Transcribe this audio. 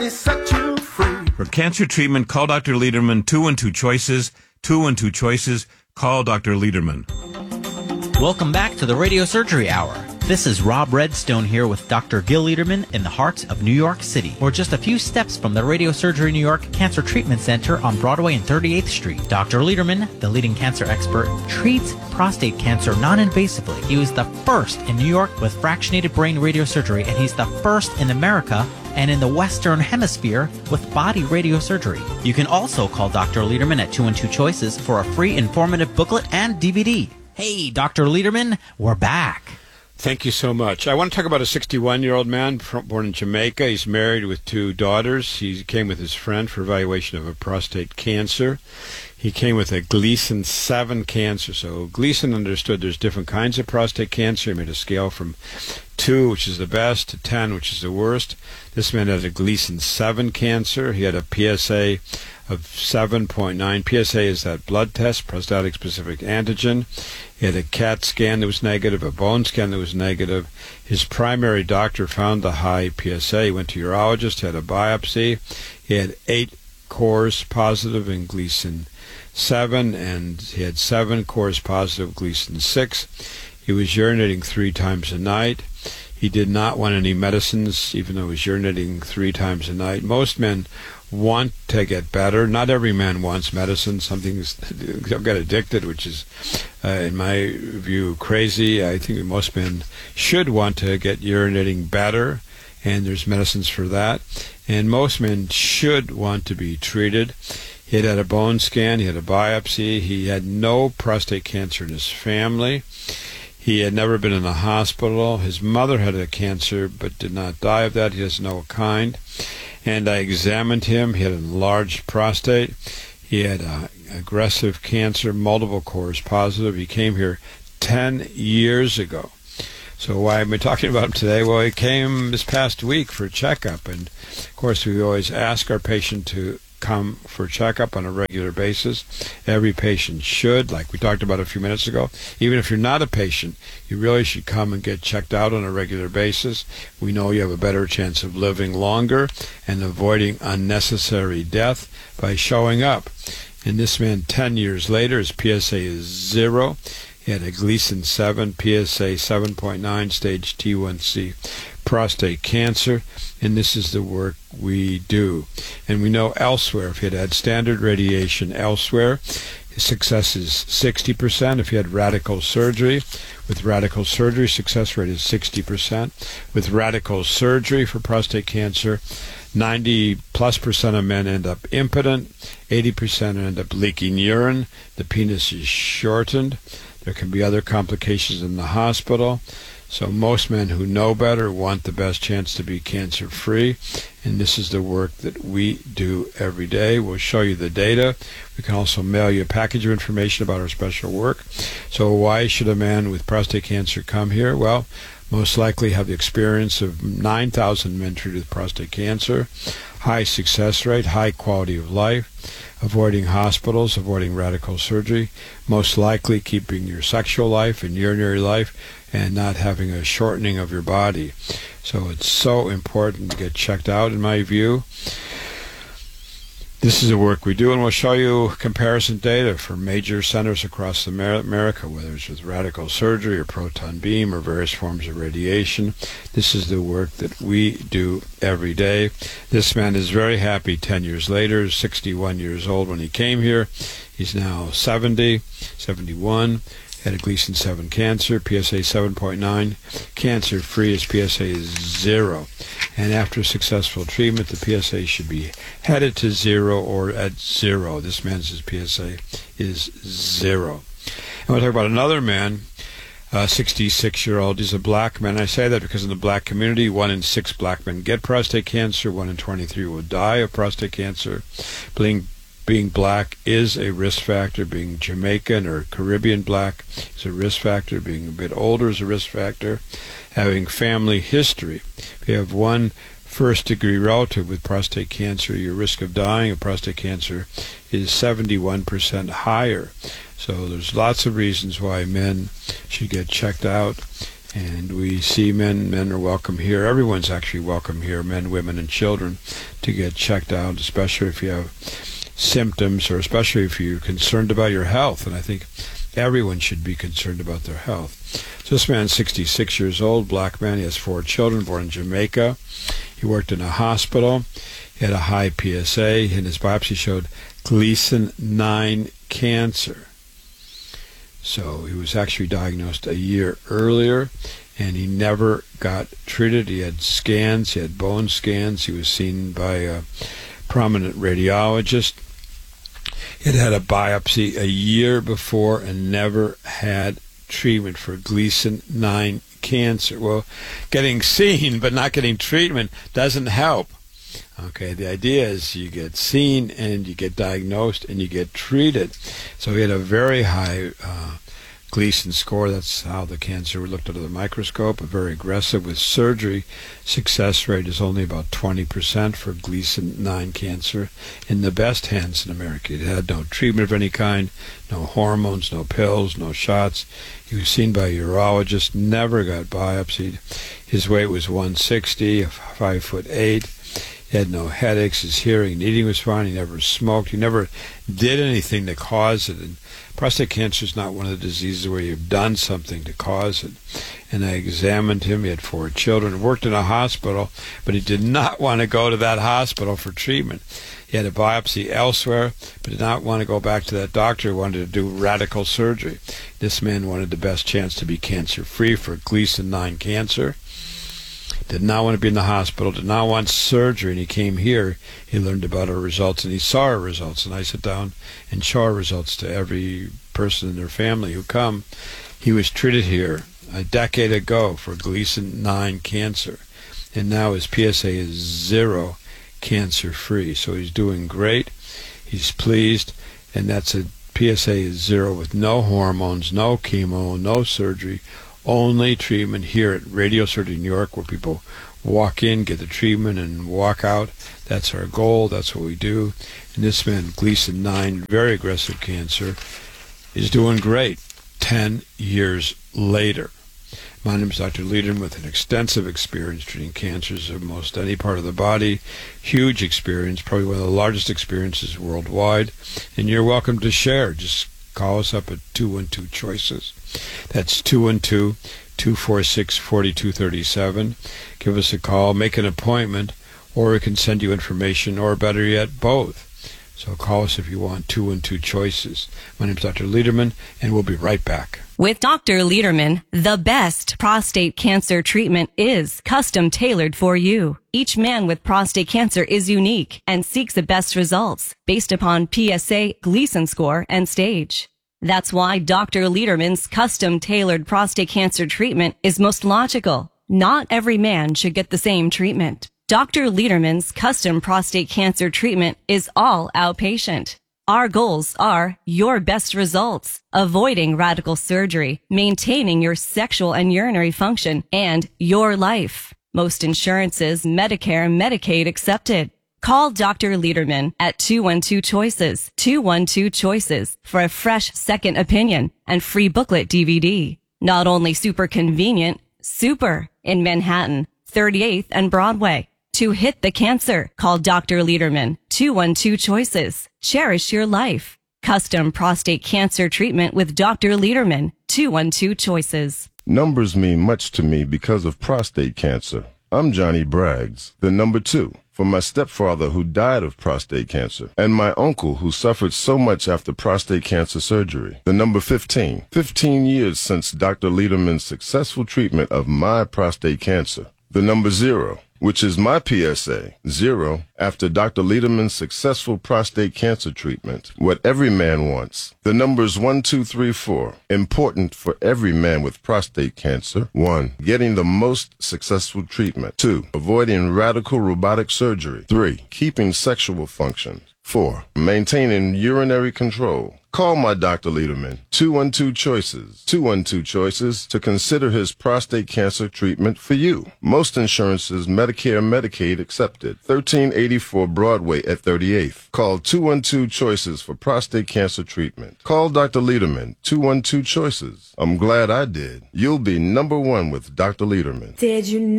Set you free. For cancer treatment, call Dr. Lederman. 212 Choices. 212 Choices. Call Dr. Lederman. Welcome back to the Radio Surgery Hour. This is Rob Redstone here with Dr. Gil Lederman in the heart of New York City. We're just a few steps from the Radio Surgery New York Cancer Treatment Center on Broadway and 38th Street. Dr. Lederman, the leading cancer expert, treats prostate cancer non-invasively. He was the first in New York with fractionated brain radiosurgery, and he's the first in America and in the Western Hemisphere with body radiosurgery. You can also call Dr. Lederman at 212 Choices for a free informative booklet and DVD. Hey, Dr. Lederman, we're back. Thank you so much. I want to talk about a 61-year-old man born in Jamaica. He's married with 2 daughters. He came with his friend for evaluation of a prostate cancer. He came with a Gleason 7 cancer. So Gleason understood there's different kinds of prostate cancer. He made a scale from 2, which is the best, to 10, which is the worst. This man had a Gleason 7 cancer. He had a PSA of 7.9. PSA is that blood test, prostatic specific antigen. He had a CAT scan that was negative, a bone scan that was negative. His primary doctor found the high PSA. He went to urologist, had a biopsy. He had 8 cores positive in Gleason 7, and he had 7 cores positive Gleason 6. He was urinating 3 times a night. He did not want any medicines, even though he was urinating 3 times a night. Most men want to get better. Not every man wants medicine. Some things get addicted, which is, in my view, crazy. I think most men should want to get urinating better, and there's medicines for that. And most men should want to be treated. He had a bone scan. He had a biopsy. He had no prostate cancer in his family. He had never been in a hospital. His mother had a cancer but did not die of that. He doesn't know what kind. And I examined him. He had an enlarged prostate. He had aggressive cancer, multiple cores positive. He came here 10 years ago. So why am I talking about him today? Well, he came this past week for a checkup. And, of course, we always ask our patient to come for a checkup on a regular basis. Every patient should, like we talked about a few minutes ago. Even if you're not a patient, you really should come and get checked out on a regular basis. We know you have a better chance of living longer and avoiding unnecessary death by showing up. And this man, 10 years later, his PSA is 0. He had a Gleason 7, PSA 7.9, stage T1C prostate cancer, and this is the work we do. And we know elsewhere, if he had standard radiation elsewhere, his success is 60%. If he had radical surgery, with radical surgery, success rate is 60%. With radical surgery for prostate cancer, 90+% of men end up impotent, 80% end up leaking urine, the penis is shortened, there can be other complications in the hospital. So most men who know better want the best chance to be cancer-free, and this is the work that we do every day. We'll show you the data. We can also mail you a package of information about our special work. So why should a man with prostate cancer come here? Well, most likely have the experience of 9,000 men treated with prostate cancer, high success rate, high quality of life, avoiding hospitals, avoiding radical surgery, most likely keeping your sexual life and urinary life, and not having a shortening of your body. So it's so important to get checked out, in my view. This is the work we do, and we'll show you comparison data from major centers across America, whether it's with radical surgery or proton beam or various forms of radiation. This is the work that we do every day. This man is very happy 10 years later, 61 years old when he came here. He's now 70, 71. Had a Gleason 7 cancer, PSA 7.9, cancer-free. His PSA is 0. And after successful treatment, the PSA should be headed to 0 or at 0. This man's PSA is 0. And we'll talk about another man, 66-year-old. He's a black man. I say that because in the black community, 1 in 6 black men get prostate cancer. 1 in 23 will die of prostate cancer. Being black is a risk factor. Being Jamaican or Caribbean black is a risk factor. Being a bit older is a risk factor. Having family history. If you have one first-degree relative with prostate cancer, your risk of dying of prostate cancer is 71% higher. So there's lots of reasons why men should get checked out. And we see men are welcome here. Everyone's actually welcome here, men, women, and children, to get checked out, especially if you have symptoms or especially if you're concerned about your health. And I think everyone should be concerned about their health. So this man's 66 years old, black man. He has 4 children, born in Jamaica. He worked in a hospital. He had a high PSA, and his biopsy showed Gleason 9 cancer. So he was actually diagnosed a year earlier, and he never got treated. He had scans, he had bone scans. He was seen by a prominent radiologist. He had had a biopsy a year before and never had treatment for Gleason 9 cancer. Well, getting seen but not getting treatment doesn't help. Okay, the idea is you get seen and you get diagnosed and you get treated. So he had a very high Gleason score. That's how the cancer looked under the microscope. Very aggressive with surgery. Success rate is only about 20% for Gleason 9 cancer. In the best hands in America. It had no treatment of any kind, no hormones, no pills, no shots. He was seen by a urologist, never got biopsied. His weight was 160, 5'8". He had no headaches. His hearing and eating was fine. He never smoked. He never did anything to cause it. And prostate cancer is not one of the diseases where you've done something to cause it. And I examined him. He had 4 children, worked in a hospital, but he did not want to go to that hospital for treatment. He had a biopsy elsewhere, but did not want to go back to that doctor. He wanted to do radical surgery. This man wanted the best chance to be cancer-free for Gleason 9 cancer. Did not want to be in the hospital, did not want surgery, and he came here. He learned about our results, and he saw our results, and I sit down and show our results to every person in their family who come. He was treated here a decade ago for Gleason 9 cancer, and now his PSA is 0 cancer-free. So he's doing great. He's pleased, and that's a PSA is 0 with no hormones, no chemo, no surgery, only treatment here at Radio Surgery New York, where people walk in, get the treatment, and walk out. That's our goal. That's what we do. And this man, Gleason 9, very aggressive cancer, is doing great 10 years later. My name is Dr. Lederman with an extensive experience treating cancers of most any part of the body. Huge experience, probably one of the largest experiences worldwide. And you're welcome to share. Just call us up at 212-CHOICES. That's 212-246-4237. Give us a call, make an appointment, or we can send you information, or better yet, both. So call us if you want, 212-CHOICES. My name is Dr. Lederman, and we'll be right back. With Dr. Lederman, the best prostate cancer treatment is custom tailored for you. Each man with prostate cancer is unique and seeks the best results based upon PSA, Gleason score, and stage. That's why Dr. Lederman's custom tailored prostate cancer treatment is most logical. Not every man should get the same treatment. Dr. Lederman's custom prostate cancer treatment is all outpatient. Our goals are your best results, avoiding radical surgery, maintaining your sexual and urinary function, and your life. Most insurances, Medicare, Medicaid accepted. Call Dr. Lederman at 212-CHOICES, 212-CHOICES for a fresh second opinion and free booklet DVD. Not only super convenient, super in Manhattan, 38th and Broadway. To hit the cancer, call Dr. Lederman, 212-CHOICES. Cherish your life. Custom prostate cancer treatment with Dr. Lederman, 212-CHOICES. Numbers mean much to me because of prostate cancer. I'm Johnny Braggs, the number 2, for my stepfather who died of prostate cancer, and my uncle who suffered so much after prostate cancer surgery. The number 15, 15 years since Dr. Lederman's successful treatment of my prostate cancer. The number 0, which is my PSA, 0, after Dr. Lederman's successful prostate cancer treatment. What every man wants. The numbers 1, 2, 3, 4. Important for every man with prostate cancer. 1, getting the most successful treatment. 2, avoiding radical robotic surgery. 3, keeping sexual function. 4, maintaining urinary control. Call my Dr. Lederman, 212 Choices. 212 Choices to consider his prostate cancer treatment for you. Most insurances, Medicare and Medicaid accepted. 1384 Broadway at 38th. Call 212 Choices for prostate cancer treatment. Call Dr. Lederman, 212 Choices. I'm glad I did. You'll be number one with Dr. Lederman. Did you know?